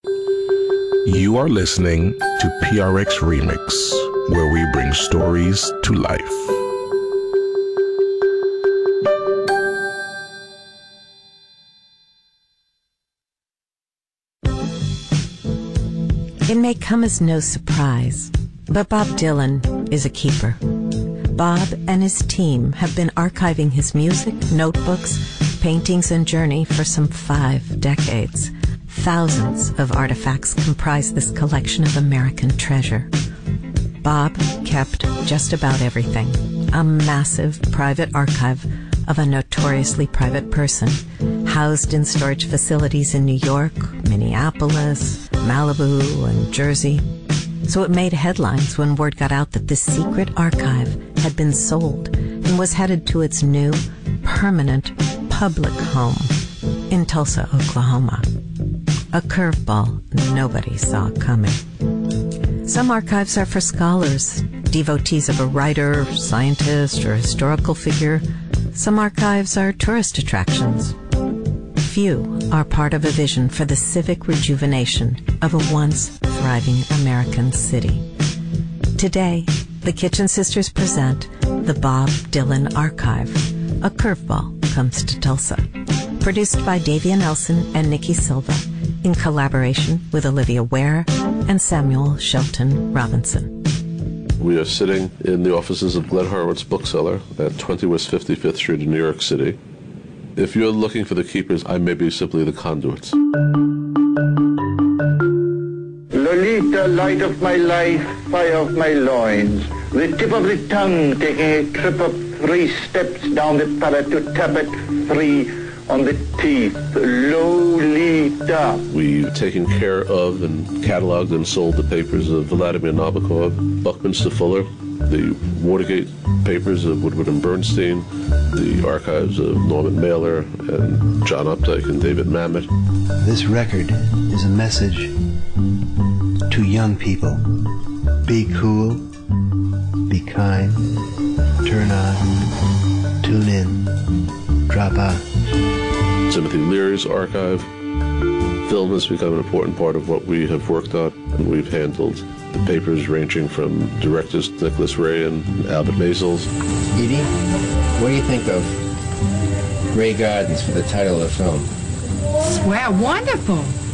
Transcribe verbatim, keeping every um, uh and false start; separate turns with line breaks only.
You are listening to P R X Remix, where we bring stories to life.
It may come as no surprise, but Bob Dylan is a keeper. Bob and his team have been archiving his music, notebooks, paintings, and journey for some five decades. Thousands of artifacts comprise this collection of American treasure. Bob kept just about everything, a massive private archive of a notoriously private person, housed in storage facilities in New York, Minneapolis, Malibu, and Jersey. So it made headlines when word got out that this secret archive had been sold and was headed to its new, permanent, public home in Tulsa, Oklahoma. A curveball nobody saw coming. Some archives are for scholars, devotees of a writer, scientist, or historical figure. Some archives are tourist attractions. Few are part of a vision for the civic rejuvenation of a once thriving American city. Today, the Kitchen Sisters present the Bob Dylan Archive. A curveball comes to Tulsa. Produced by Davia Nelson and Nikki Silva, in collaboration with Olivia Ware and Samuel Shelton Robinson.
We are sitting in the offices of Glenn Horowitz Bookseller at twenty West fifty-fifth Street in New York City. If you're looking for the keepers, I may be simply the conduits.
Lolita, light of my life, fire of my loins, the tip of the tongue taking a trip of three steps down the palate to tap it three on the teeth. Lolita.
We've taken care of and cataloged and sold the papers of Vladimir Nabokov, Buckminster Fuller, the Watergate papers of Woodward and Bernstein, the archives of Norman Mailer and John Updike and David Mamet.
This record is a message to young people. Be cool, be kind, turn on, tune in, drop out.
Timothy Leary's archive. Film has become an important part of what we have worked on, and we've handled the papers ranging from directors Nicholas Ray and Albert Maysles.
Edie, what do you think of Ray Gardens for the title of the film?
Wow, wonderful.